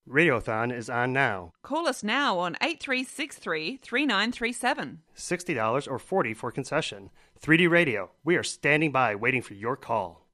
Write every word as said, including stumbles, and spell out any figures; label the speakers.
Speaker 1: Radiothon is on now.
Speaker 2: Call us now on eight three six three, three nine three seven.
Speaker 1: sixty dollars or forty dollars for concession. three D Radio. We are standing by waiting for your call.